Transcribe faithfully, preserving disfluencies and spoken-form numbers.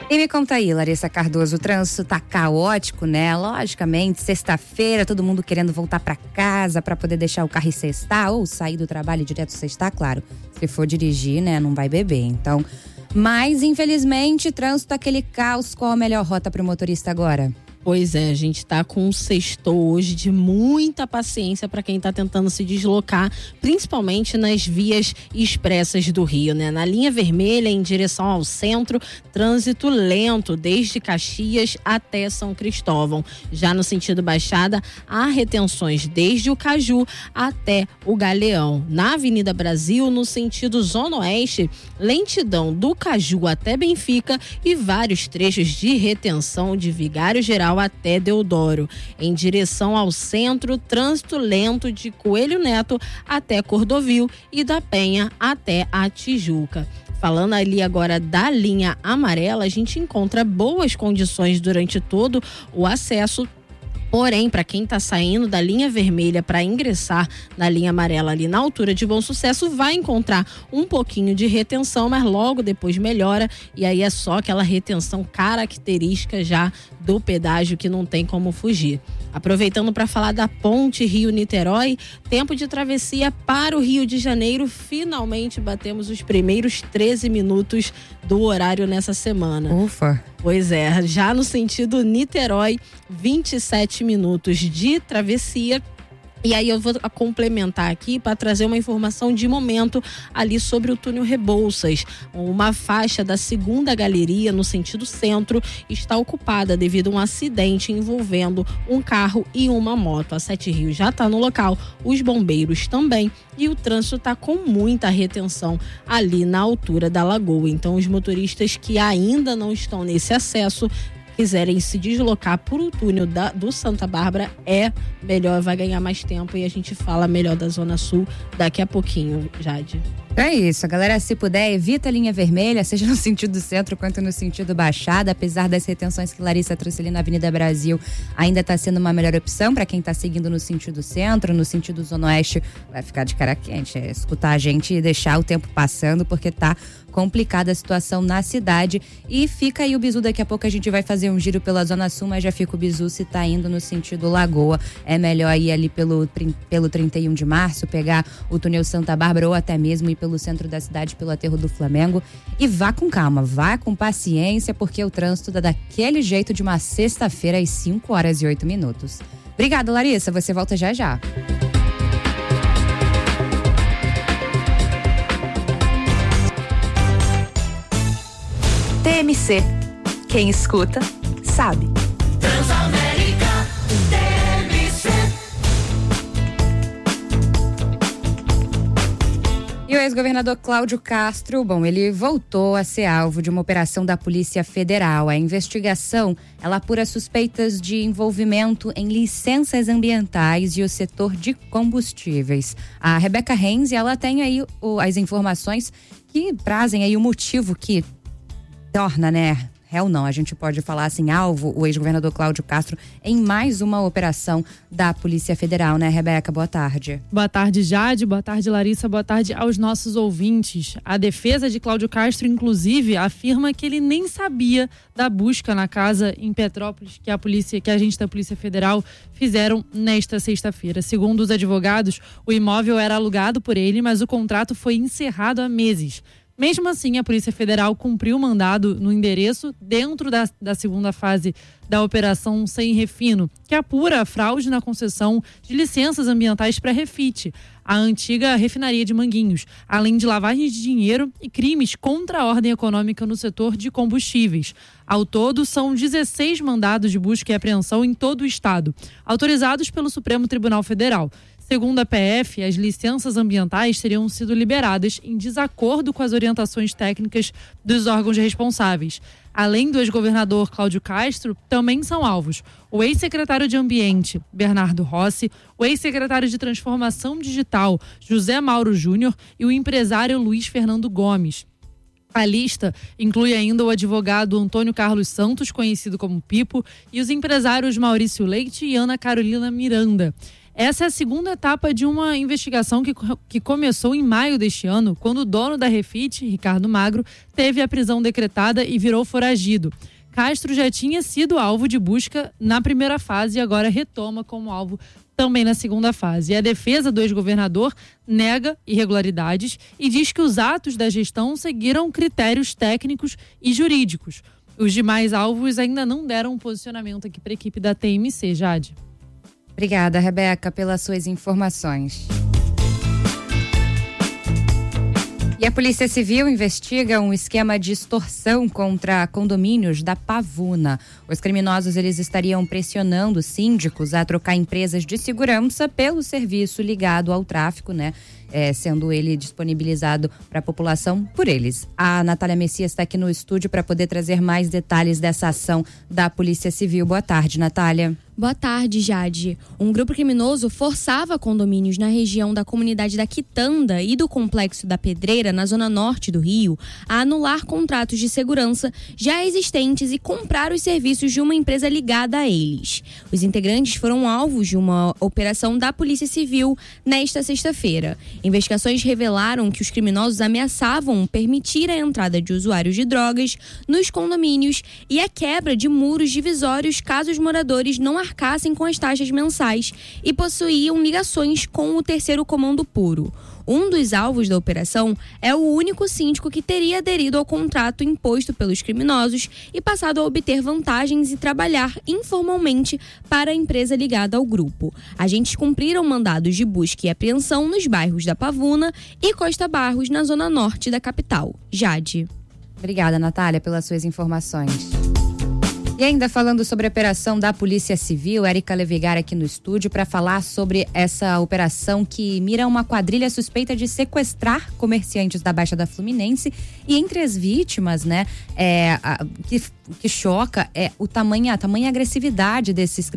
E me conta aí, Larissa Cardoso, o trânsito tá caótico, né? Logicamente, sexta-feira, todo mundo querendo voltar pra casa pra poder deixar o carro e sextar, ou sair do trabalho direto sextar, claro. Se for dirigir, né, não vai beber, então... Mas, infelizmente, trânsito tá aquele caos. Qual a melhor rota pro motorista agora? Pois é, a gente tá com um sextou hoje de muita paciência para quem tá tentando se deslocar, principalmente nas vias expressas do Rio, né? Na linha vermelha, em direção ao centro, trânsito lento, desde Caxias até São Cristóvão. Já no sentido Baixada, há retenções desde o Caju até o Galeão. Na Avenida Brasil, no sentido Zona Oeste, lentidão do Caju até Benfica e vários trechos de retenção de Vigário Geral até Deodoro. Em direção ao centro, trânsito lento de Coelho Neto até Cordovil e da Penha até a Tijuca. Falando ali agora da linha amarela, a gente encontra boas condições durante todo o acesso. Porém, para quem está saindo da linha vermelha para ingressar na linha amarela ali na altura de Bom Sucesso, vai encontrar um pouquinho de retenção, mas logo depois melhora e aí é só aquela retenção característica já do pedágio que não tem como fugir. Aproveitando para falar da ponte Rio-Niterói, tempo de travessia para o Rio de Janeiro, finalmente batemos os primeiros treze minutos do horário nessa semana. Ufa! Pois é, já no sentido Niterói, vinte e sete minutos de travessia. E aí eu vou complementar aqui para trazer uma informação de momento ali sobre o túnel Rebouças. Uma faixa da segunda galeria no sentido centro está ocupada devido a um acidente envolvendo um carro e uma moto. A Sete Rios já está no local, os bombeiros também e o trânsito está com muita retenção ali na altura da lagoa. Então os motoristas que ainda não estão nesse acesso, quiserem se deslocar por o túnel da, do Santa Bárbara, é melhor, vai ganhar mais tempo e a gente fala melhor da Zona Sul daqui a pouquinho, Jade. É isso, galera, se puder, evita a linha vermelha, seja no sentido centro quanto no sentido Baixada, apesar das retenções que Larissa trouxe ali na Avenida Brasil, ainda está sendo uma melhor opção para quem está seguindo no sentido centro, no sentido Zona Oeste, vai ficar de cara quente, é escutar a gente e deixar o tempo passando, porque tá complicada a situação na cidade. E fica aí o bizu, daqui a pouco a gente vai fazer um giro pela Zona Sul, mas já fica o bizu se tá indo no sentido Lagoa, é melhor ir ali pelo, pelo trinta e um de março, pegar o túnel Santa Bárbara ou até mesmo ir pelo centro da cidade, pelo aterro do Flamengo, e vá com calma, vá com paciência, porque o trânsito dá daquele jeito de uma sexta-feira às cinco horas e oito minutos. Obrigada, Larissa, você volta já já. T M C. Quem escuta, sabe. Transamérica T M C. E o ex-governador Cláudio Castro, bom, ele voltou a ser alvo de uma operação da Polícia Federal. A investigação, ela apura suspeitas de envolvimento em licenças ambientais e o setor de combustíveis. A Rebeca Renzi, ela tem aí o, as informações que trazem aí o motivo que torna, né, réu não, a gente pode falar assim, alvo, o ex-governador Cláudio Castro em mais uma operação da Polícia Federal, né, Rebeca? Boa tarde. Boa tarde, Jade, boa tarde, Larissa, boa tarde aos nossos ouvintes. A defesa de Cláudio Castro, inclusive, afirma que ele nem sabia da busca na casa em Petrópolis que a polícia, que a agente da Polícia Federal fizeram nesta sexta-feira. Segundo os advogados, o imóvel era alugado por ele, mas o contrato foi encerrado há meses. Mesmo assim, a Polícia Federal cumpriu o mandado no endereço dentro da, da segunda fase da Operação Sem Refino, que apura a fraude na concessão de licenças ambientais para Refit, a antiga refinaria de Manguinhos, além de lavagem de dinheiro e crimes contra a ordem econômica no setor de combustíveis. Ao todo, são dezesseis mandados de busca e apreensão em todo o estado, autorizados pelo Supremo Tribunal Federal. Segundo a P F, as licenças ambientais teriam sido liberadas em desacordo com as orientações técnicas dos órgãos responsáveis. Além do ex-governador Cláudio Castro, também são alvos o ex-secretário de Ambiente, Bernardo Rossi, o ex-secretário de Transformação Digital, José Mauro Júnior, e o empresário Luiz Fernando Gomes. A lista inclui ainda o advogado Antônio Carlos Santos, conhecido como Pipo, e os empresários Maurício Leite e Ana Carolina Miranda. Essa é a segunda etapa de uma investigação que, que começou em maio deste ano, quando o dono da Refit, Ricardo Magro, teve a prisão decretada e virou foragido. Castro já tinha sido alvo de busca na primeira fase e agora retoma como alvo também na segunda fase. E a defesa do ex-governador nega irregularidades e diz que os atos da gestão seguiram critérios técnicos e jurídicos. Os demais alvos ainda não deram um posicionamento aqui para a equipe da T M C, Jade. Obrigada, Rebeca, pelas suas informações. E a Polícia Civil investiga um esquema de extorsão contra condomínios da Pavuna. Os criminosos eles estariam pressionando síndicos a trocar empresas de segurança pelo serviço ligado ao tráfico, né? É, sendo ele disponibilizado para a população por eles. A Natália Messias está aqui no estúdio para poder trazer mais detalhes dessa ação da Polícia Civil. Boa tarde, Natália. Boa tarde, Jade. Um grupo criminoso forçava condomínios na região da comunidade da Quitanda e do Complexo da Pedreira, na zona norte do Rio, a anular contratos de segurança já existentes e comprar os serviços de uma empresa ligada a eles. Os integrantes foram alvos de uma operação da Polícia Civil nesta sexta-feira. Investigações revelaram que os criminosos ameaçavam permitir a entrada de usuários de drogas nos condomínios e a quebra de muros divisórios caso os moradores não arcassem com as taxas mensais e possuíam ligações com o terceiro comando puro. Um dos alvos da operação é o único síndico que teria aderido ao contrato imposto pelos criminosos e passado a obter vantagens e trabalhar informalmente para a empresa ligada ao grupo. Agentes cumpriram mandados de busca e apreensão nos bairros da Pavuna e Costa Barros, na zona norte da capital. Jade. Obrigada, Natália, pelas suas informações. E ainda falando sobre a operação da Polícia Civil, Érica Levigar aqui no estúdio para falar sobre essa operação que mira uma quadrilha suspeita de sequestrar comerciantes da Baixa da Fluminense. E entre as vítimas, né, é, a, que, que choca é o tamanho, a tamanha agressividade desses